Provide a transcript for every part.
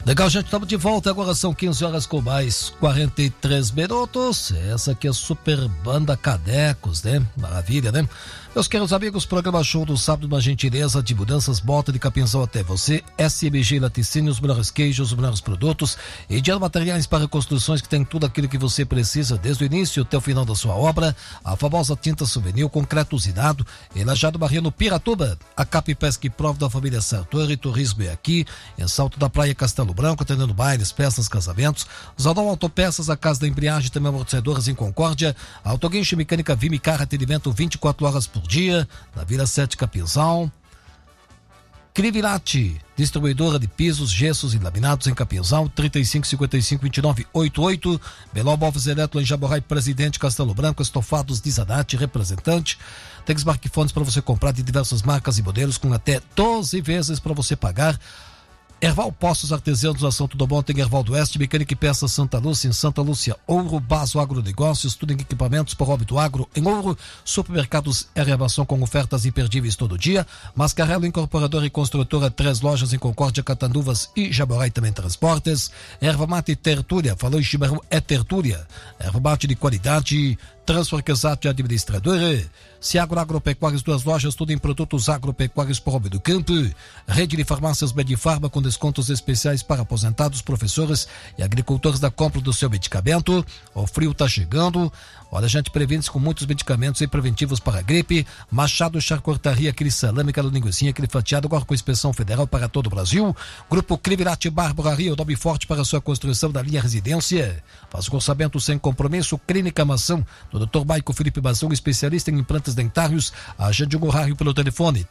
Legal, gente, estamos de volta. Agora são 15 horas com mais 43 minutos. Essa aqui é a Super Banda Cadecos, né? Maravilha, né? Meus queridos amigos, programa show do sábado, uma gentileza de mudanças, bota de Capinzão até você. SMG Laticínio, os melhores queijos, os melhores produtos e de materiais para construções que tem tudo aquilo que você precisa desde o início até o final da sua obra. A famosa tinta souvenir, concreto usinado, Elajado Barreiro, Piratuba. A Cap Pesca e Prova da família Sartori, turismo é aqui. Em Salto da Praia, Castelo Branco, atendendo bailes, festas, casamentos. Zadão Autopeças, a Casa da Embreagem, também amortecedoras em Concórdia. Autoguincho Mecânica Vimicar, atendimento 24 horas por dia, na Vila 7 Capinzão. Crivilate, distribuidora de pisos, gessos e laminados em Capinzão, 3555-2988. Beló Móveis Eletro em Jaborai, Presidente, Castelo Branco. Estofados de Zanate, representante. Tem smartphones para você comprar de diversas marcas e modelos com até 12 vezes para você pagar. Erval Postos Artesianos, ação tudo bom, tem Erval do Oeste, Mecânica e Peças Santa Lúcia, em Santa Lúcia, Ouro, Baso Agronegócios, tudo em equipamentos para o hobby do agro, em Ouro, Supermercados Arrebação com ofertas imperdíveis todo dia, Mascarello Incorporadora e Construtora, 3 lojas em Concórdia, Catanduvas e Jaborai, também transportes. Erva Mate Tertúlia, falou em Chimarrão, é Tertúlia, erva mate de qualidade, Transforquezat Administradora, Ciagro Agropecuários, 2 lojas, tudo em produtos agropecuários para o hobby do campo. Rede de farmácias Medifarma com descontos especiais para aposentados, professores e agricultores da compra do seu medicamento. O frio tá chegando. Olha, a gente previne-se com muitos medicamentos e preventivos para a gripe. Machado Charcortaria, aquele salame, aquela linguicinha, aquele fatiado, agora com inspeção federal para todo o Brasil. Grupo Crivilate Barbararia, o nome forte para a sua construção da linha residência. Faz o orçamento sem compromisso. Clínica Mação, do Dr. Maico Felipe Mação, especialista em implantes dentários. Agende um horário pelo telefone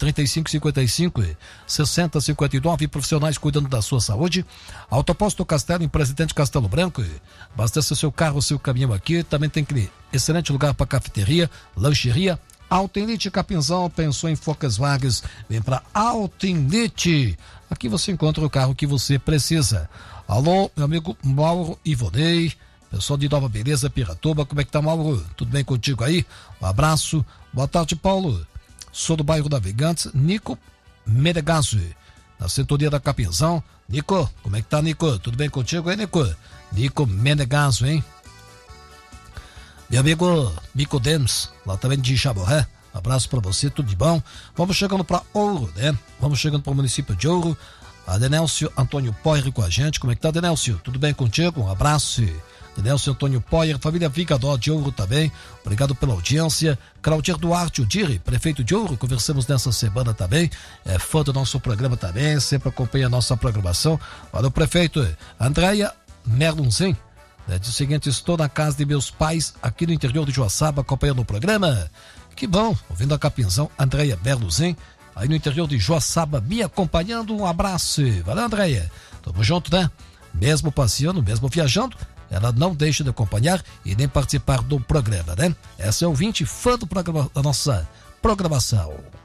3555-6059, profissionais cuidando da sua saúde. Autoposto Castelo, em Presidente Castelo Branco. Abasteça seu carro, seu caminhão aqui. Também tem que excelente lugar para cafeteria, lancheria. Autenite Capinzão, pensou em Volkswagen, vem para Autenite. Aqui você encontra o carro que você precisa. Alô, meu amigo Mauro Ivonei, pessoal de Nova Beleza, Piratuba, como é que tá, Mauro? Tudo bem contigo aí? Um abraço, boa tarde, Paulo. Sou do bairro Navegantes, Nico Menegaso, na sintonia da Capinzão. Nico, como é que tá, Nico? Tudo bem contigo aí, Nico? Nico Menegaso, hein? Meu amigo Mico Dems, lá também de Jaboré, abraço pra você, tudo de bom. Vamos chegando pra Ouro, né? Vamos chegando pro município de Ouro. A Denélcio Antônio Poyer com a gente. Como é que tá, Denélcio? Tudo bem contigo? Um abraço. Denélcio Antônio Poyer, família Vigadó de Ouro também. Obrigado pela audiência. Claudir Duarte Udiri, prefeito de Ouro, conversamos nessa semana também. É fã do nosso programa também, sempre acompanha a nossa programação. Olha o prefeito Andréia Merlunzen. Diz o seguinte: estou na casa de meus pais aqui no interior de Joaçaba acompanhando o programa. Que bom, ouvindo a Capinzão, Andréia Berluzem, aí no interior de Joaçaba, me acompanhando. Um abraço. Valeu, Andréia. Tamo junto, né? Mesmo passeando, mesmo viajando, ela não deixa de acompanhar e nem participar do programa, né? Essa é ouvinte, fã do programa, da nossa programação.